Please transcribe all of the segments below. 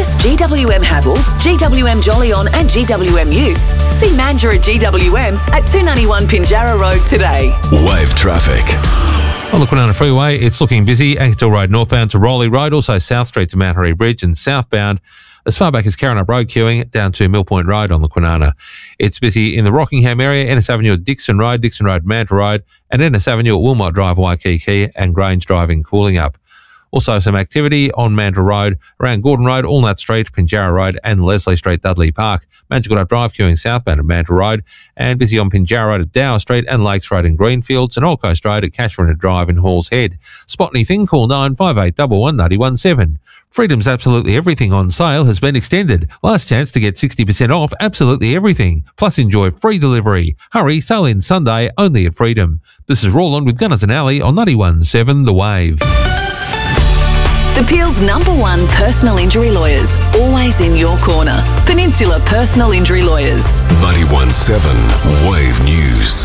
latest GWM Haval, GWM Jolyon and GWM Utes. See Mandurah GWM at 291 Pinjarra Road today. Wave traffic. On the Kwinana Freeway, it's looking busy. Ankersdale Road northbound to Rowley Road, also South Street to Mount Harry Bridge, and southbound as far back as Karrinyup Road queuing down to Mill Point Road on the Kwinana. It's busy in the Rockingham area, Ennis Avenue at Dixon Road, Manta Road, and Ennis Avenue at Wilmot Drive, Waikiki, and Grange Drive in Cooling Up. Also some activity on Manta Road, around Gordon Road, Allnut Street, Pinjarra Road and Leslie Street, Dudley Park. Manjigoodap Drive queuing southbound at Manta Road, and busy on Pinjarra Road at Dower Street and Lakes Road in Greenfields, and Old Coast Road at Cashmere Drive in Halls Head. Spot anything, call 95811 Freedom's Absolutely Everything on sale has been extended. Last chance to get 60% off absolutely everything. Plus enjoy free delivery. Hurry, sale in Sunday only at Freedom. This is Roland with Gunners and Alley on 91.7 The Wave. The Peel's #1 personal injury lawyers, always in your corner. Peninsula Personal Injury Lawyers. 91.7 Wave News.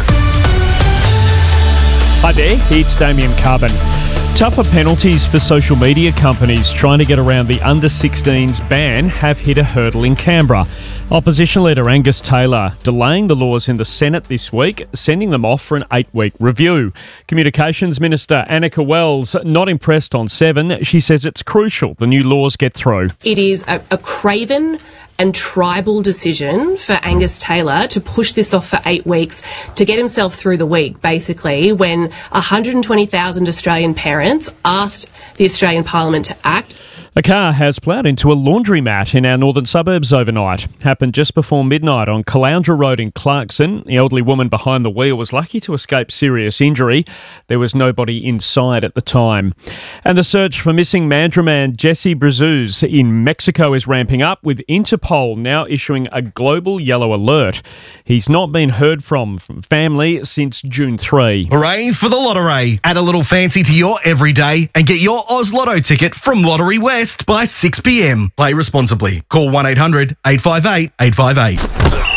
Hi there, it's Damien Carbon. Tougher penalties for social media companies trying to get around the under-16s ban have hit a hurdle in Canberra. Opposition leader Angus Taylor delaying the laws in the Senate this week, sending them off for an 8-week review. Communications Minister Annika Wells not impressed on 7. She says it's crucial the new laws get through. It is a craven and tribal decision for Angus Taylor to push this off for 8 weeks to get himself through the week, basically, when 120,000 Australian parents asked the Australian Parliament to act. A car has ploughed into a laundromat in our northern suburbs overnight. Happened just before midnight on Caloundra Road in Clarkson. The elderly woman behind the wheel was lucky to escape serious injury. There was nobody inside at the time. And the search for missing Mandurah man Jesse Brazuz in Mexico is ramping up, with Interpol now issuing a global yellow alert. He's not been heard from family since June 3. Hooray for the lottery. Add a little fancy to your everyday and get your Oz Lotto ticket from Lottery West by 6 p.m. Play responsibly. Call 1-800-858-858.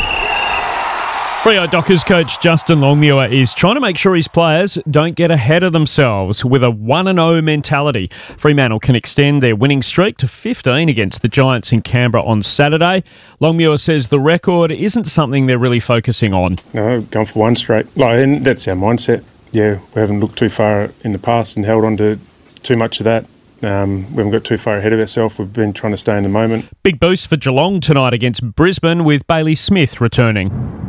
Freo Dockers coach Justin Longmuir is trying to make sure his players don't get ahead of themselves with a 1-0 mentality. Fremantle can extend their winning streak to 15 against the Giants in Canberra on Saturday. Longmuir says the record isn't something they're really focusing on. No, gone for one straight. And that's our mindset. Yeah, we haven't looked too far in the past and held on to too much of that. We haven't got too far ahead of ourselves. We've been trying to stay in the moment. Big boost for Geelong tonight against Brisbane with Bailey Smith returning.